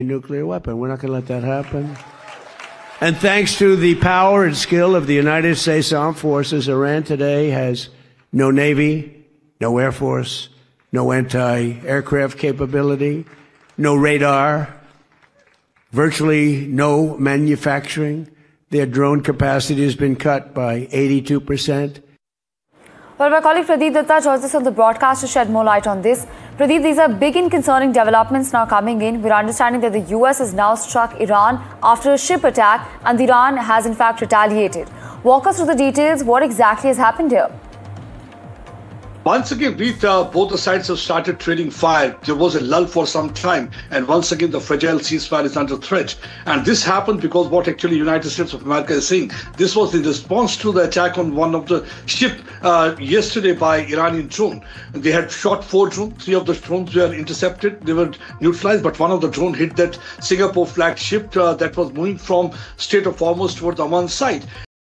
nuclear weapon. We're not going to let that happen. And thanks to the power and skill of the United States Armed Forces, Iran today has no Navy, no Air Force, no anti-aircraft capability, no radar, virtually no manufacturing. Their drone capacity has been cut by 82%. Well, my colleague Pradeep Datta joins us on the broadcast to shed more light on this. Pradeep, these are big and concerning developments now coming in. We're understanding that the US has now struck Iran after a ship attack, and Iran has in fact retaliated. Walk us through the details. What exactly has happened here? Once again, both the sides have started trading fire. There was a lull for some time, and once again, the fragile ceasefire is under threat. And this happened because what actually United States of America is saying, this was in response to the attack on one of the ship yesterday by Iranian drone. They had shot 4 drones. 3 of the drones were intercepted. They were neutralized, but one of the drone hit that Singapore flagged ship that was moving from Strait of Hormuz towards Oman side.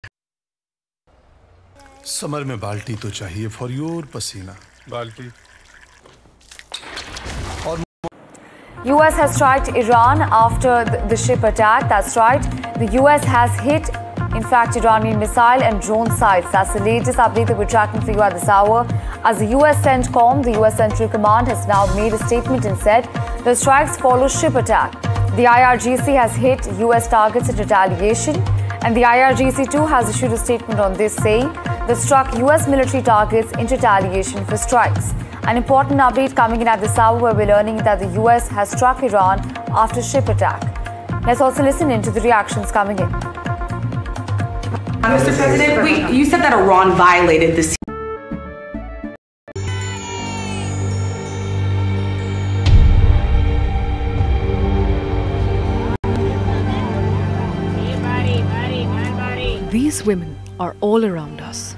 Summer में बाल्टी तो चाहिए for your पसीना बाल्टी US has struck Iran after the ship attack. That's right. The US has hit, in fact, Iranian missile and drone sites. That's the latest update that we're tracking for you at this hour. As the US CENTCOM, the US Central Command, has now made a statement and said the strikes follow ship attack. The IRGC has hit US targets in retaliation, and the IRGC too has issued a statement on this saying they struck US military targets in retaliation for strikes. An important update coming in at this hour where we're learning that the US has struck Iran after ship attack. Let's also listen in to the reactions coming in. Mr. President, you said that Iran violated the These women are all around us.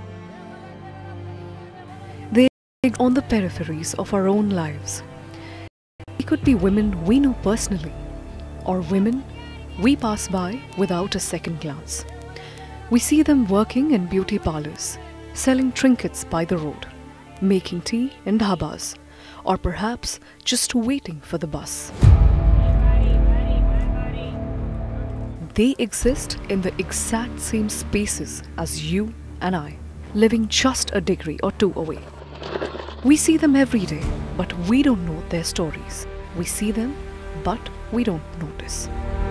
They are on the peripheries of our own lives. They could be women we know personally, or women we pass by without a second glance. We see them working in beauty parlors, selling trinkets by the road, making tea in dhabas, or perhaps just waiting for the bus. They exist in the exact same spaces as you and I, living just a degree or 2 away. We see them every day, but we don't know their stories. We see them, but we don't notice.